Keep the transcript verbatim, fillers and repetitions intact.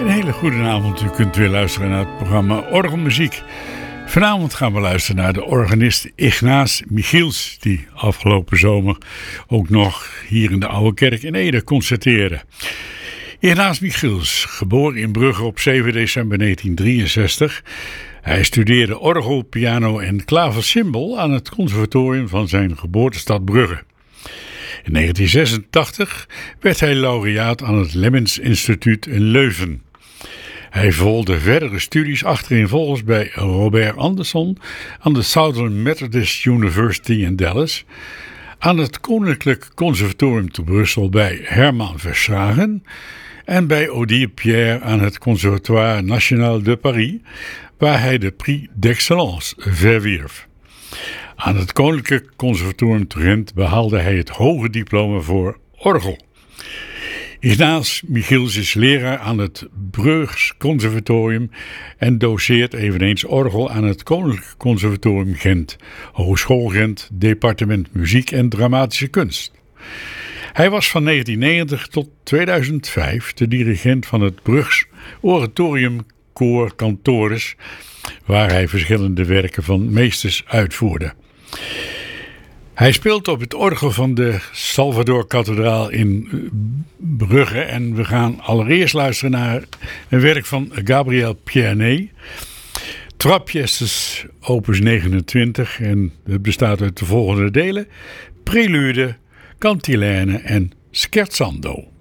Een hele goede avond. U kunt weer luisteren naar het programma Orgelmuziek. Vanavond gaan we luisteren naar de organist Ignace Michiels, die afgelopen zomer ook nog hier in de Oude Kerk in Ede concerteerde. Ignace Michiels, geboren in Brugge op zeven december negentien drieënzestig. Hij studeerde orgel, piano en klaversymbol aan het conservatorium van zijn geboortestad Brugge. In negentien zesentachtig werd hij laureaat aan het Lemmens Instituut in Leuven. Hij volgde verdere studies achtereenvolgens bij Robert Anderson aan de Southern Methodist University in Dallas, aan het Koninklijk Conservatorium te Brussel bij Herman Verstraegen en bij Odile Pierre aan het Conservatoire National de Paris, waar hij de Prix d'Excellence verwierf. Aan het Koninklijk Conservatorium te Gent behaalde hij het hoge diploma voor orgel. Ignace Michiels is leraar aan het Brugsch Conservatorium en doceert eveneens orgel aan het Koninklijk Conservatorium Gent, Hogeschool Gent, departement muziek en dramatische kunst. Hij was van negentien negentig tot tweeduizend vijf de dirigent van het Brugsch Oratorium Koor Cantores, waar hij verschillende werken van meesters uitvoerde. Hij speelt op het orgel van de Salvador-kathedraal in Brugge en we gaan allereerst luisteren naar een werk van Gabriel Pierné, Trois pièces opus negenentwintig, en het bestaat uit de volgende delen: Prelude, Cantilène en Scherzando.